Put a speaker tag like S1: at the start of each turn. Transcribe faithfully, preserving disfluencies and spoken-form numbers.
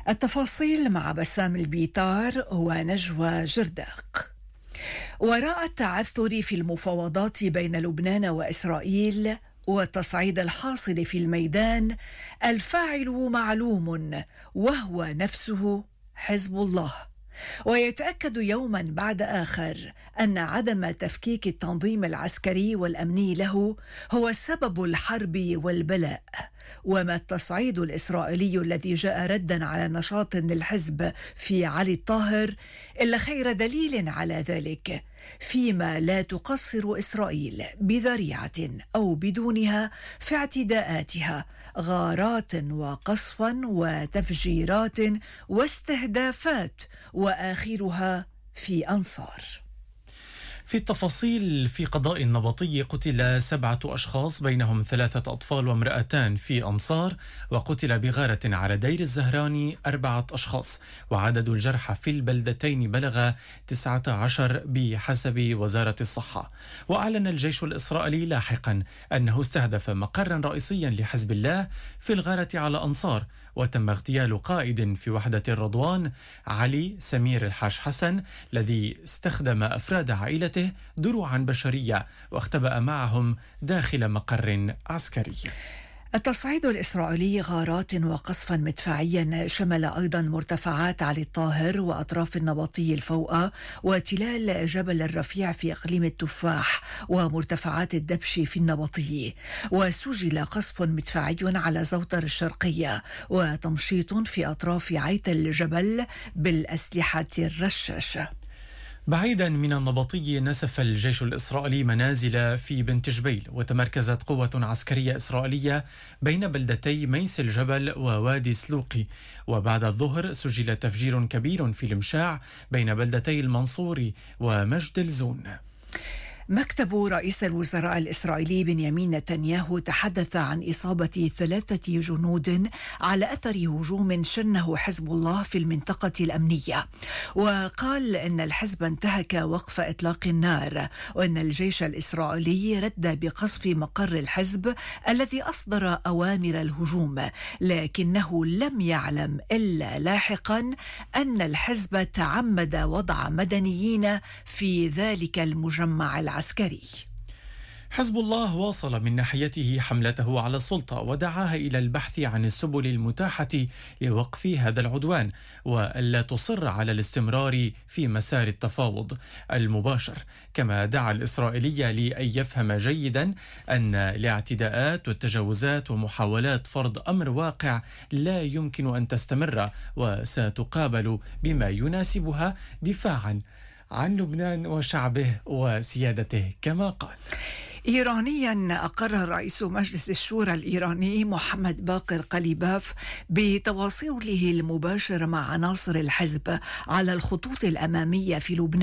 S1: التفاصيل مع بسام البيطار ونجوى جرداق. وراء التعثر في المفاوضات بين لبنان وإسرائيل والتصعيد الحاصل في الميدان، الفاعل معلوم وهو نفسه حزب الله، ويتأكد يوما بعد آخر أن عدم تفكيك التنظيم العسكري والأمني له هو سبب الحرب والبلاء. وما التصعيد الإسرائيلي الذي جاء ردا على نشاط للحزب في علي الطاهر إلا خير دليل على ذلك، فيما لا تقصر إسرائيل بذريعة أو بدونها في اعتداءاتها غارات وقصفا وتفجيرات واستهدافات، وآخرها في أنصار.
S2: في التفاصيل، في قضاء النبطي قتل سبعة أشخاص بينهم ثلاثة أطفال وامرأتان في أنصار، وقتل بغارة على دير الزهراني أربعة أشخاص، وعدد الجرحى في البلدتين بلغ تسعة عشر بحسب وزارة الصحة. وأعلن الجيش الإسرائيلي لاحقا أنه استهدف مقرا رئيسيا لحزب الله في الغارة على أنصار، وتم اغتيال قائد في وحدة الرضوان علي سمير الحاج حسن الذي استخدم أفراد عائلته دروعا بشرية واختبأ معهم داخل مقر عسكري.
S1: التصعيد الإسرائيلي غارات وقصفا مدفعيا شمل أيضا مرتفعات علي الطاهر وأطراف النبطي الفوقة وتلال جبل الرفيع في إقليم التفاح ومرتفعات الدبش في النبطي، وسجل قصف مدفعي على زوطر الشرقية وتمشيط في أطراف عيت الجبل بالأسلحة الرشاشة.
S2: بعيدا من النبطي، نسف الجيش الإسرائيلي منازل في بنت جبيل، وتمركزت قوة عسكرية إسرائيلية بين بلدتي ميس الجبل ووادي سلوقي. وبعد الظهر سجل تفجير كبير في المشاع بين بلدتي المنصوري ومجد الزون.
S1: مكتب رئيس الوزراء الإسرائيلي بنيامين نتنياهو تحدث عن إصابة ثلاثة جنود على أثر هجوم شنه حزب الله في المنطقة الأمنية، وقال إن الحزب انتهك وقف إطلاق النار، وإن الجيش الإسرائيلي رد بقصف مقر الحزب الذي أصدر أوامر الهجوم، لكنه لم يعلم إلا لاحقا أن الحزب تعمد وضع مدنيين في ذلك المجمع العسكري. عسكري.
S2: حزب الله واصل من ناحيته حملته على السلطة ودعاها إلى البحث عن السبل المتاحة لوقف هذا العدوان، وألا تصر على الاستمرار في مسار التفاوض المباشر. كما دعا الإسرائيلي لأن يفهم جيدا أن الاعتداءات والتجاوزات ومحاولات فرض أمر واقع لا يمكن أن تستمر، وستقابل بما يناسبها دفاعا عن لبنان وشعبه وسيادته كما قال.
S1: إيرانيا، أقر رئيس مجلس الشورى الإيراني محمد باقر قليباف بتواصله المباشر مع عناصر الحزب على الخطوط الأمامية في لبنان